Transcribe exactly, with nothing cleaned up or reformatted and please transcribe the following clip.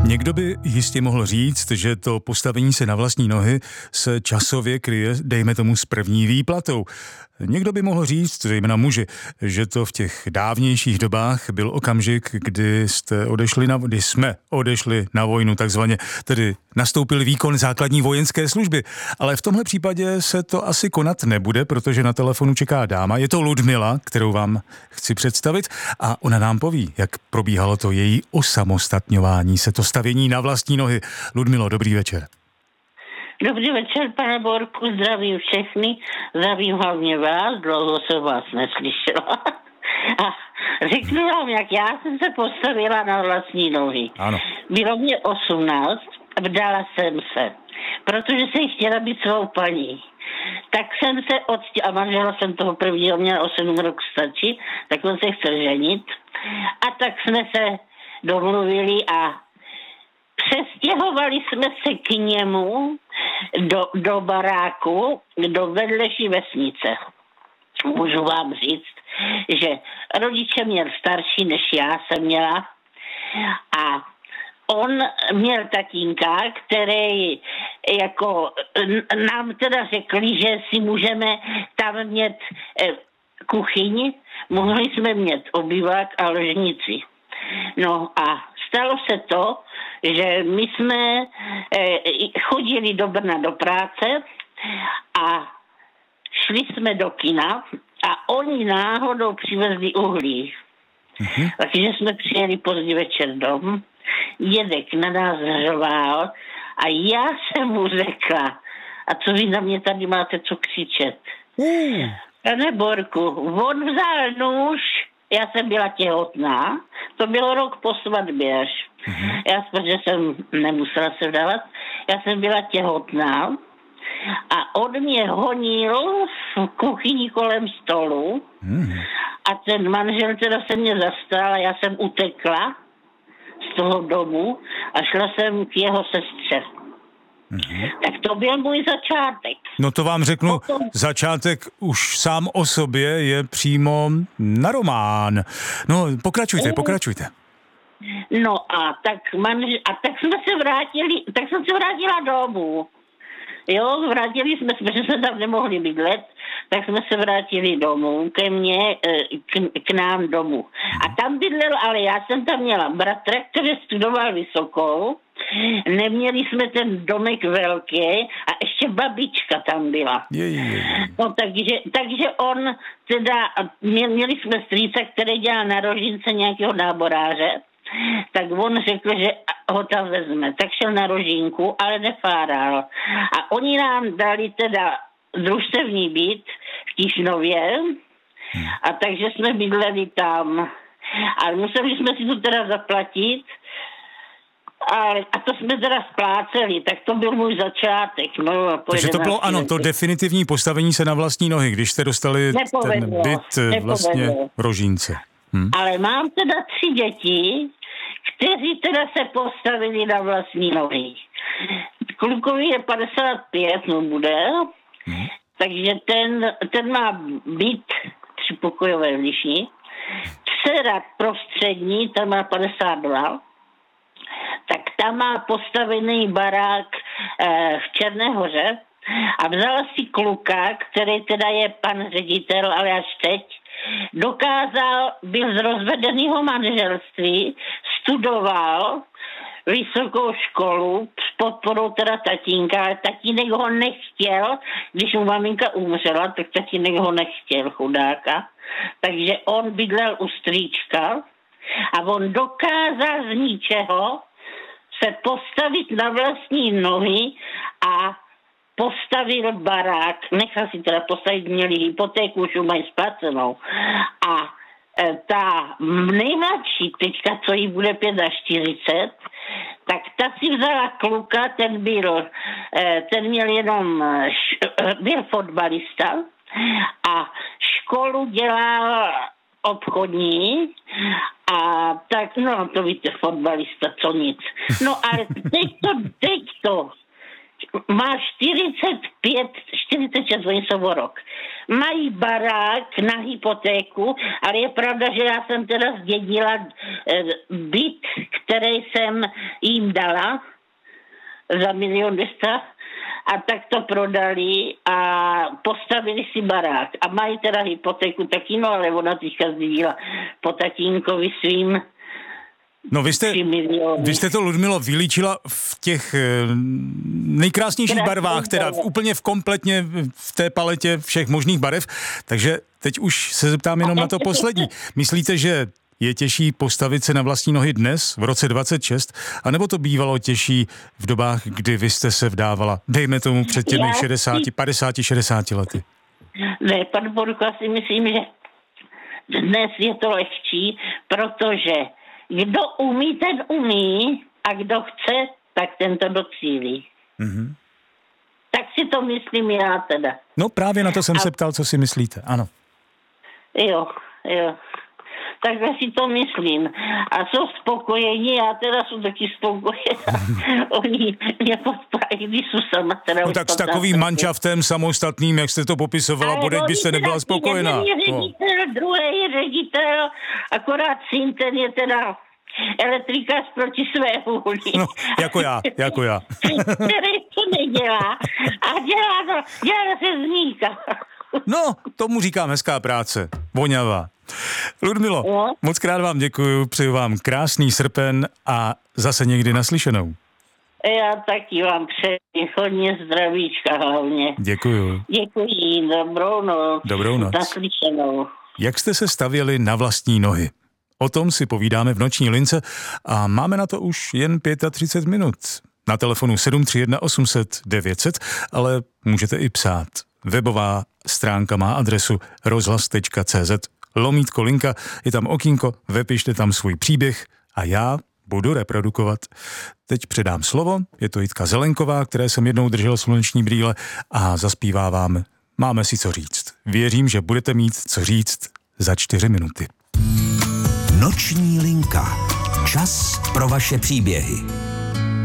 Někdo by jistě mohl říct, že to postavení se na vlastní nohy se časově kryje, dejme tomu, s první výplatou. Někdo by mohl říct, zejména muži, že to v těch dávnějších dobách byl okamžik, kdy jste odešli na, kdy jsme odešli na vojnu takzvaně, tedy nastoupil výkon základní vojenské služby. Ale v tomhle případě se to asi konat nebude, protože na telefonu čeká dáma. Je to Ludmila, kterou vám chci představit a ona nám poví, jak probíhalo to její osamostatňování se, to stavění na vlastní nohy. Ludmilo, dobrý večer. Dobrý večer, pane Borku, zdravím všechny, zdravím hlavně vás, dlouho jsem vás neslyšela. A řeknu vám, jak já jsem se postavila na vlastní nohy. Ano. Bylo mě osmnáct, vdala jsem se, protože jsem chtěla být svou paní. Tak jsem se odstěla, a manžela jsem toho prvního, měla osm rok stačí, tak on se chce ženit. A tak jsme se domluvili a přestěhovali jsme se k němu do, do baráku, do vedlejší vesnice. Můžu vám říct, že rodiče měl starší, než já jsem měla. A on měl tatínka, který jako nám teda řekli, že si můžeme tam mít eh, kuchyň, mohli jsme mít obývák a ložnici. No a stalo se to, že my jsme eh, chodili do Brna do práce a šli jsme do kina a oni náhodou přivezli uhlí. Mm-hmm. Takže jsme přijeli pozdě večer dom, dědek na nás řval a já jsem mu řekla, a co vy na mě tady máte co křičet? Mm. Pane Borku, on vzal nůž, já jsem byla těhotná, to bylo rok po svatbě až. Mm-hmm. Já, protože jsem nemusela se vdávat, já jsem byla těhotná a on mě honil v kuchyni kolem stolu mm. a ten manžel teda se mě zastal a já jsem utekla z toho domu a šla jsem k jeho sestře. Mm-hmm. Tak to byl můj začátek. No to vám řeknu, Potom... začátek už sám o sobě je přímo na román. No pokračujte, pokračujte. No a tak, manž... a tak jsme se vrátili, tak jsem se vrátila domů. Jo, vrátili jsme se, protože jsme tam nemohli bydlet, tak jsme se vrátili domů, ke mně, k, k nám domů. A tam bydlel, ale já jsem tam měla bratra, který studoval vysokou, neměli jsme ten domek velký a ještě babička tam byla. Je, je, je. No takže, takže on teda, měli jsme strýce, který dělal na Rožince nějakého náboráře, tak on řekl, že ho tam vezme. Tak šel na Rožínku, ale nefáral. A oni nám dali teda družstevní byt v Tišnově a takže jsme bydleli tam. Ale museli jsme si to teda zaplatit a, a to jsme teda spláceli, tak to byl můj začátek. No, takže to bylo, ano, to definitivní postavení se na vlastní nohy, když jste dostali nepovedlo, ten byt nepovedlo. Vlastně v Rožínce. Hm. Ale mám teda tři děti, kteří teda se postavili na vlastní nohy. Klukovi je padesát pět, no bude, hmm. takže ten, ten má byt třipokojové v Lišni. Dcera prostřední, ta má padesát dva, tak tam má postavený barák eh, v Černé Hoře a vzala si kluka, který teda je pan ředitel, ale až teď, dokázal, byl z rozvedeného manželství, studoval vysokou školu s podporou teda tatínka, ale tatínek ho nechtěl, když mu maminka umřela, tak tatínek ho nechtěl, chudáka. Takže on bydlel u strýčka a on dokázal z ničeho se postavit na vlastní nohy a postavil barák, nechal si teda postavit, měli hypotéku, už mají splacenou. A e, ta nejmladší teďka, co jí bude čtyřicet pět, tak ta si vzala kluka, ten byl, e, ten měl jenom, š, byl fotbalista a školu dělal obchodní a tak, no to víte, fotbalista, co nic. No ale teď to, teď to, má čtyřicet pět, čtyřicet šest, oni jsou o rok. Mají barák na hypotéku, ale je pravda, že já jsem teda zdědila e, byt, který jsem jim dala za milion dvěsta a tak to prodali a postavili si barák. A mají teda hypotéku taky, no ale ona teďka zdědila po tatínkovi svým. No vy jste, vy jste to, Ludmilo, vylíčila v těch nejkrásnějších Krásný barvách, teda v, úplně v kompletně v té paletě všech možných barev, takže teď už se zeptám jenom na to poslední. Myslíte, že je těžší postavit se na vlastní nohy dnes, v roce dvacet šest, anebo to bývalo těžší v dobách, kdy vy jste se vdávala, dejme tomu před těmi šedesáti, padesáti, šedesáti lety? Ne, pan Borko, si myslím, že dnes je to lehčí, protože kdo umí, ten umí a kdo chce, tak ten to docílí. Mm-hmm. Tak si to myslím já teda. No právě na to jsem a... se ptal, co si myslíte, ano. Jo, jo. Takhle si to myslím. A jsou spokojení, já teda jsem taky spokojená. Oni mě podporují, když jsou sama. Teda no tak s takovým manšaftem samostatným, jak jste to popisovala, bodejť byste nebyla spokojená. Jeden je ředitel, druhý je ředitel, akorát syn, ten je teda elektrikář proti své vůli. No, jako já, jako já. Který to nedělá a dělá to, dělá se zníka. No, tomu říkám hezká práce. Voňavá. Ludmilo, no? Moc krát vám děkuju, přeju vám krásný srpen a zase někdy naslyšenou. Já taky vám přeji hodně zdravíčka hlavně. Děkuju. Děkuji, dobrou noc. Dobrou noc. Naslyšenou. Jak jste se stavěli na vlastní nohy? O tom si povídáme v noční lince a máme na to už jen třicet pět minut. Na telefonu sedm tři jedna osm set devět set, ale můžete i psát. Webová stránka má adresu rozhlas tečka cé zet, lomítko linka, je tam okýnko, vepište tam svůj příběh a já budu reprodukovat. Teď předám slovo, je to Jitka Zelenková, které jsem jednou držel sluneční brýle a zaspívá vám Máme si co říct. Věřím, že budete mít co říct za čtyři minuty. Noční linka. Čas pro vaše příběhy.